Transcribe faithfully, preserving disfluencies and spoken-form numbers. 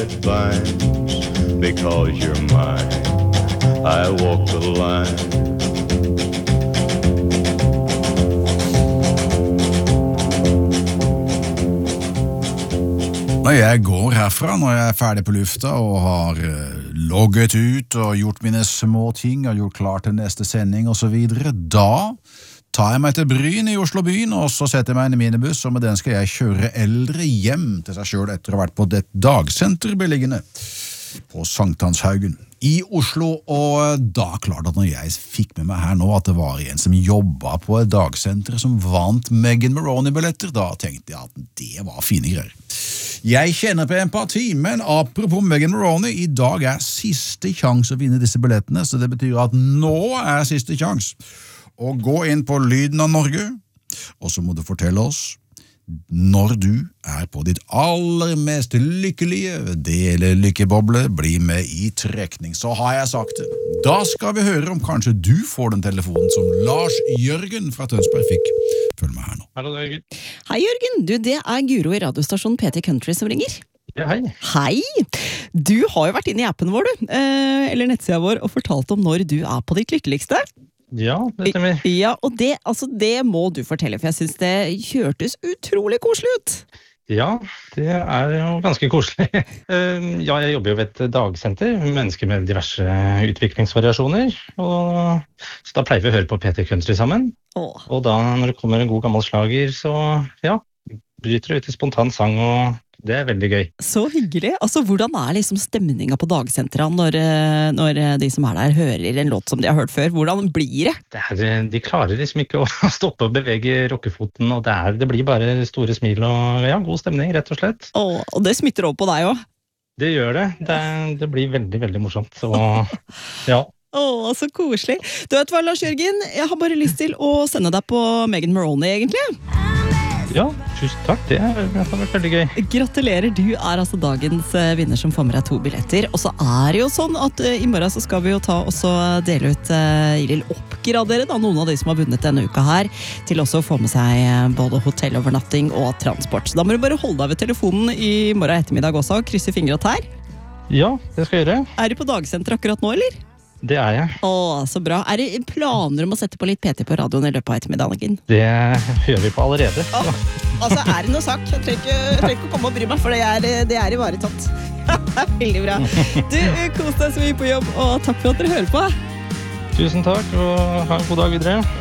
Because you're mine, I walk the line. Når jeg går herfra, når jeg er ferdig på lufta og har logget ut og gjort mine små ting og gjort klar til neste sending og så videre, da tar jeg meg til Bryn i Oslo byen, og så setter jeg meg inn i minibuss, og med den skal jeg kjøre eldre hjem til seg selv etter å ha vært på det dagsenter beliggende på Sankthanshaugen i Oslo, og da klart at når jeg fikk med meg her nå at det var en som jobbet på et dagsenter som vant Megan Maroney-billetter, da tenkte jeg at det var fine greier. Jeg kjenner på empati, men apropos Megan Maroney, i dag er siste sjanse å vinne disse billettene, så det betyr at nå er siste sjanse. Og gå inn på Lyden av Norge, og så må du fortelle oss når du er på ditt aller mest lykkelige, dele lykkeboble, bli med i trekning. Så har jeg sagt det. Da skal vi høre om kanskje du får den telefonen som Lars Jørgen fra Tønsberg fikk. Følg med her nå. Hallo, Jørgen. Hei Jørgen, du, det er Guro i radiostasjonen P T Country som ringer. Ja, hei. Hei! Du har jo vært inne i appen vår, du, eh, eller nettsida vår, og fortalt om når du er på ditt lykkeligste. Ja, det stemmer. Ja, og det, altså, det må du fortelle, for jeg synes det kjørtes utrolig koselig ut. Ja, det er jo ganske koselig. Ja, jeg jobber jo ved et dagsenter, mennesker med diverse utviklingsvariasjoner, og så da pleier vi å høre på P T Country sammen. Åh. Og da, når det kommer en god gammel slager, så ja, bryter det ut i spontan sang, og det er veldig gøy. Så hyggelig. Altså, hvordan er liksom stemninga på dagsenteret når, når de som er der hører en låt som de har hørt før? Hvordan blir det? Det er, de klarer liksom ikke å stoppe og bevege rockefoten, og det, er, det blir bare store smil og ja, god stemning, rett og slett. Åh, og det smitter over på deg også? Det gjør det. Det, det blir veldig, veldig morsomt. Så ja. Åh, så koselig. Du vet hva, Lars Jørgen? Jeg har bare lyst til å sende deg på Megan Maroney, egentlig. Ja, tusen takk. Det har vært veldig gøy. Gratulerer, du er altså dagens vinner som får med deg to billetter. Og så er det jo sånn at uh, i morgen så skal vi jo ta og så dele ut uh, eller oppgradere da, noen av de som har vunnet denne uka her, til også å få med seg uh, både hotellovernatting og transport. Så da må du bare holde deg ved telefonen i morgen ettermiddag også, og krysse fingre og tær. Ja, det skal jeg gjøre. Er du på dagsenter akkurat nå, eller? Det er jeg. Åh, så bra. Er det planer om å sette på litt P T på radioen i løpet av ettermiddagen? Det gjør vi på allerede. Åh, altså, er det noe sak? Jeg trenger ikke, jeg trenger ikke å komme og bry meg, for det er, det er ivaretatt. Veldig bra. Du, kos deg så mye på jobb, og takk for at dere hører på. Tusen takk, og ha en god dag videre.